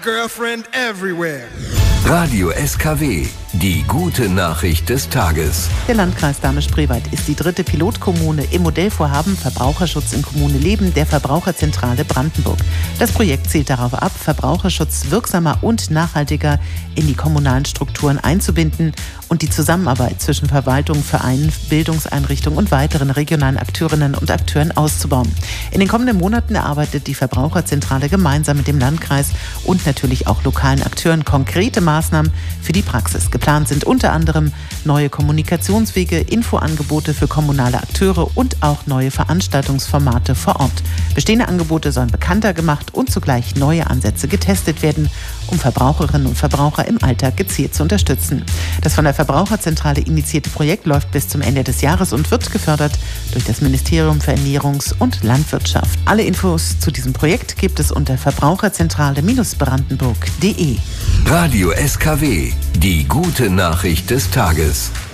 Girlfriend everywhere. Radio SKW, die gute Nachricht des Tages. Der Landkreis Dahme-Spreewald ist die 3. Pilotkommune im Modellvorhaben Verbraucherschutz in Kommune Leben der Verbraucherzentrale Brandenburg. Das Projekt zielt darauf ab, Verbraucherschutz wirksamer und nachhaltiger in die kommunalen Strukturen einzubinden und die Zusammenarbeit zwischen Verwaltung, Vereinen, Bildungseinrichtungen und weiteren regionalen Akteurinnen und Akteuren auszubauen. In den kommenden Monaten erarbeitet die Verbraucherzentrale gemeinsam mit dem Landkreis und natürlich auch lokalen Akteuren konkrete Maßnahmen für die Praxis. Geplant sind unter anderem neue Kommunikationswege, Infoangebote für kommunale Akteure und auch neue Veranstaltungsformate vor Ort. Bestehende Angebote sollen bekannter gemacht und zugleich neue Ansätze getestet werden, um Verbraucherinnen und Verbraucher im Alltag gezielt zu unterstützen. Das von der Verbraucherzentrale initiierte Projekt läuft bis zum Ende des Jahres und wird gefördert durch das Ministerium für Ernährungs- und Landwirtschaft. Alle Infos zu diesem Projekt gibt es unter verbraucherzentrale-brandenburg.de. Radio SKW, die gute Nachricht des Tages.